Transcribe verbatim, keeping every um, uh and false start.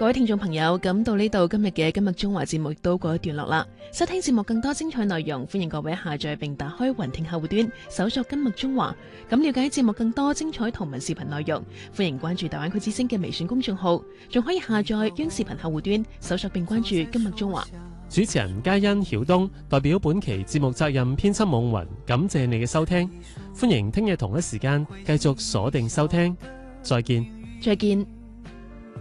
各位聽眾朋友，咁到呢度今日嘅今日中華節目都過一段落啦。收聽節目更多精彩內容，歡迎各位下載並打開雲聽客戶端，搜索今日中華。咁了解節目更多精彩圖文視頻內容，歡迎關注大灣區之聲嘅微信公眾號，仲可以下載央視頻客戶端，搜索並關注今日中華。 主持人嘉欣、曉東代表本期節目責任編輯夢雲，感謝你嘅收聽。歡迎聽日同一時間繼續鎖定收聽，再見。 再見。